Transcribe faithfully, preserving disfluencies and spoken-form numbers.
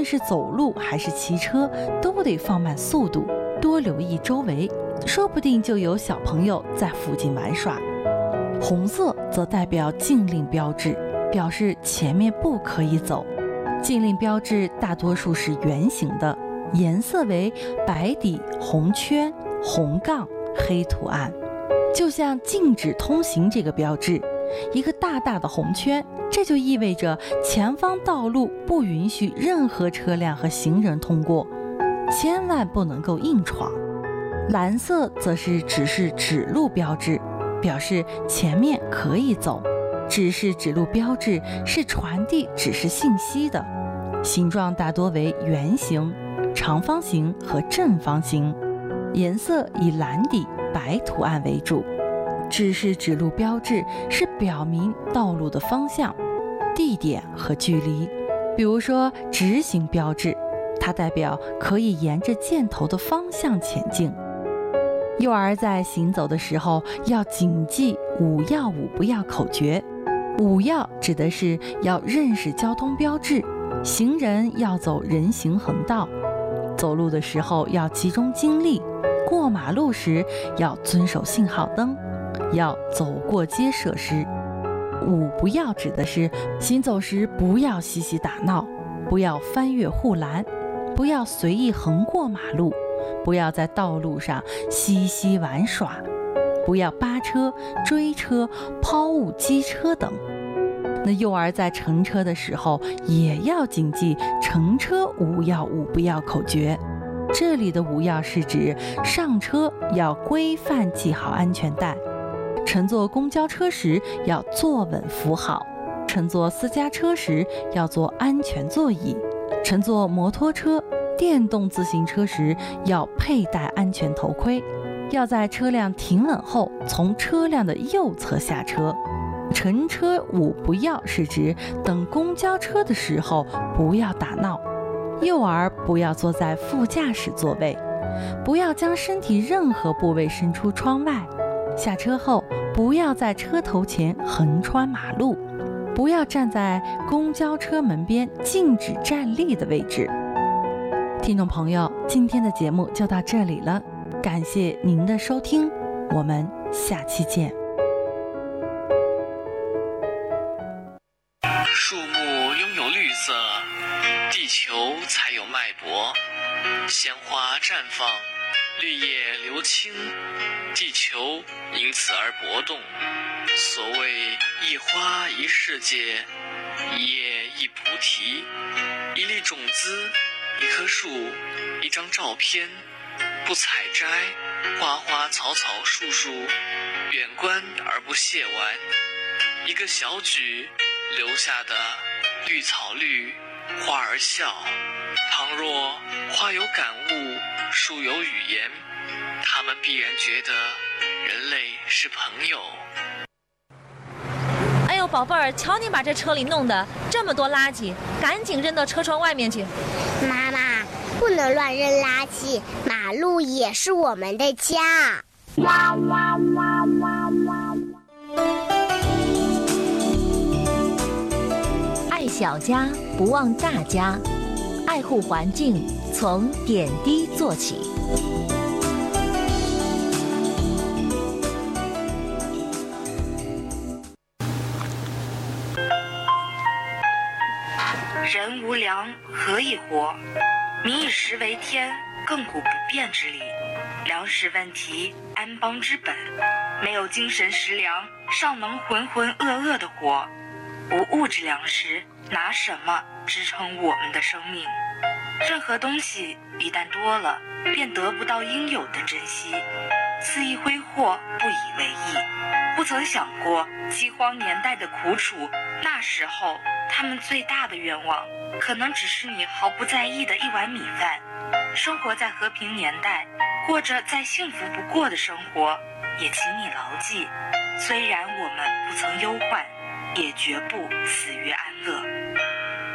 论是走路还是骑车，都得放慢速度，多留意周围，说不定就有小朋友在附近玩耍。红色则代表禁令标志，表示前面不可以走。禁令标志大多数是圆形的，颜色为白底红圈红杠黑图案，就像禁止通行这个标志，一个大大的红圈，这就意味着前方道路不允许任何车辆和行人通过，千万不能够硬闯。蓝色则是指示指路标志，表示前面可以走。指示指路标志是传递指示信息的，形状大多为圆形、长方形和正方形，颜色以蓝底白图案为主。指示指路标志是表明道路的方向、地点和距离。比如说直行标志，它代表可以沿着箭头的方向前进。幼儿在行走的时候要谨记五要五不要口诀。五要指的是要认识交通标志，行人要走人行横道，走路的时候要集中精力，过马路时要遵守信号灯，要走过街设施。五不要指的是行走时不要嬉戏打闹，不要翻越护栏，不要随意横过马路，不要在道路上嬉戏玩耍，不要扒车、追车、抛物机车等。那幼儿在乘车的时候也要谨记乘车五要五不要口诀。这里的五要是指上车要规范系好安全带，乘坐公交车时要坐稳扶好，乘坐私家车时要坐安全座椅，乘坐摩托车、电动自行车时要佩戴安全头盔，要在车辆停稳后从车辆的右侧下车。乘车五不要是指等公交车的时候不要打闹，幼儿不要坐在副驾驶座位，不要将身体任何部位伸出窗外，下车后不要在车头前横穿马路，不要站在公交车门边禁止站立的位置。听众朋友，今天的节目就到这里了，感谢您的收听，我们下期见。 树木拥有绿色，地球才有脉搏。鲜花绽放，绿叶流青，地球因此而搏动。所谓一花一世界，一叶一菩提，一粒种子，一棵树，一张照片，不采摘，花花草草树树，远观而不亵玩。一个小举留下的绿草绿，花儿笑。倘若花有感悟，树有语言，他们必然觉得人类是朋友。 哎呦，宝贝儿，瞧你把这车里弄的这么多垃圾，赶紧扔到车窗外面去。 妈妈，不能乱扔垃圾，马路也是我们的家。哇哇哇哇哇！ 爱小家，不忘大家。爱护环境，从点滴做起。 人无粮，何以活？民以食为天，亘古不变之理。粮食问题，安邦之本。没有精神食粮，尚能浑浑噩噩地活。无物质粮食，拿什么支撑我们的生命？任何东西一旦多了，便得不到应有的珍惜，肆意挥霍，不以为意。不曾想过饥荒年代的苦楚，那时候他们最大的愿望，可能只是你毫不在意的一碗米饭。生活在和平年代，过着再幸福不过的生活，也请你牢记，虽然我们不曾忧患，也绝不死于安乐。